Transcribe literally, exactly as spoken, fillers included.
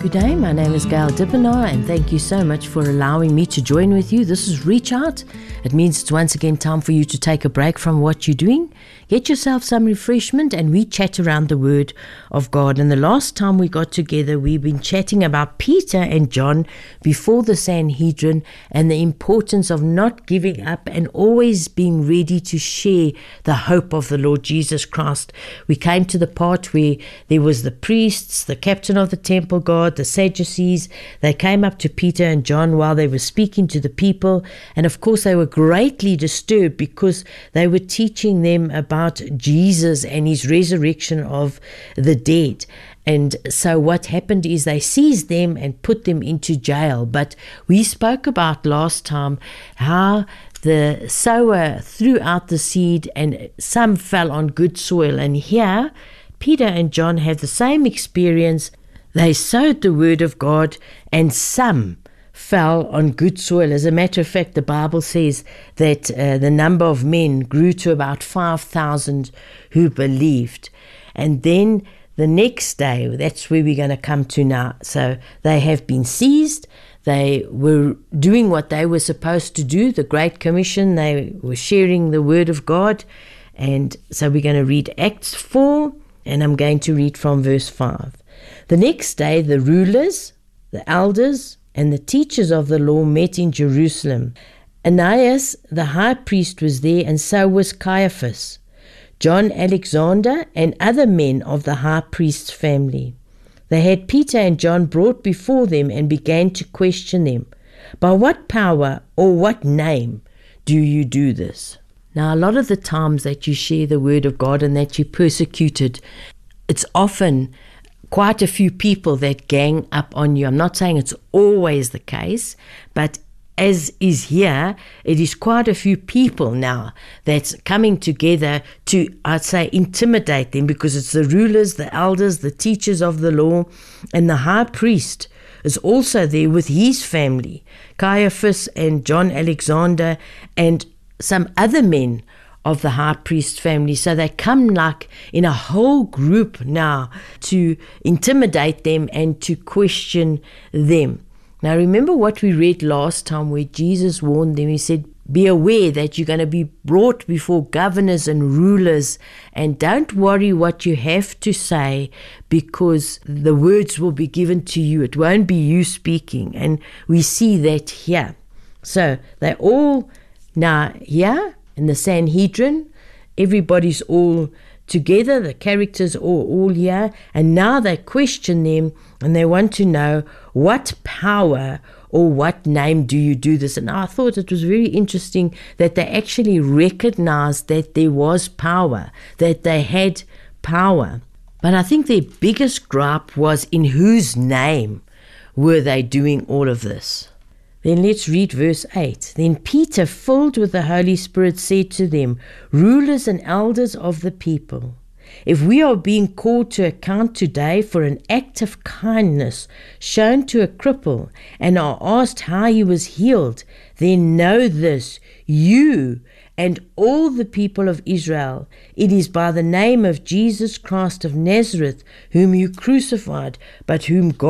Good day, my name is Gail Dippenaar and thank you so much for allowing me to join with you. This is Reach Out. It means it's once again time for you to take a break from what you're doing. Get yourself some refreshment and we chat around the Word of God. And the last time we got together, we've been chatting about Peter and John before the Sanhedrin and the importance of not giving up and always being ready to share the hope of the Lord Jesus Christ. We came to the part where there was the priests, the captain of the temple guard, the Sadducees. They came up to Peter and John while they were speaking to the people. And of course, they were greatly disturbed because they were teaching them about Jesus and his resurrection of the dead. And so what happened is they seized them and put them into jail. But we spoke about last time how the sower threw out the seed and some fell on good soil. And here, Peter and John have the same experience. They sowed the word of God and some fell on good soil. As a matter of fact, the Bible says that uh, the number of men grew to about five thousand who believed. And then the next day, that's where we're going to come to now. So they have been seized. They were doing what they were supposed to do, the Great Commission. They were sharing the word of God. And so we're going to read Acts four, and I'm going to read from verse five. The next day, the rulers, the elders, and the teachers of the law met in Jerusalem. Ananias, the high priest, was there, and so was Caiaphas, John Alexander, and other men of the high priest's family. They had Peter and John brought before them and began to question them. By what power or what name do you do this? Now, a lot of the times that you share the word of God and that you're persecuted, it's often quite a few people that gang up on you. I'm not saying it's always the case, but as is here, it is quite a few people now that's coming together to, I'd say, intimidate them, because it's the rulers, the elders, the teachers of the law, and the high priest is also there with his family, Caiaphas and John Alexander and some other men of the high priest family. So they come like in a whole group now to intimidate them and to question them. Now remember what we read last time where Jesus warned them. He said, be aware that you're going to be brought before governors and rulers, and don't worry what you have to say, because the words will be given to you. It won't be you speaking. And we see that here. So they all now here in the Sanhedrin, everybody's all together, the characters are all here, and now they question them and they want to know what power or what name do you do this. And I thought it was very interesting that they actually recognized that there was power, that they had power. But I think their biggest gripe was in whose name were they doing all of this. Then let's read verse eight. Then Peter, filled with the Holy Spirit, said to them, rulers and elders of the people, if we are being called to account today for an act of kindness shown to a cripple and are asked how he was healed, then know this, you and all the people of Israel, it is by the name of Jesus Christ of Nazareth, whom you crucified, but whom God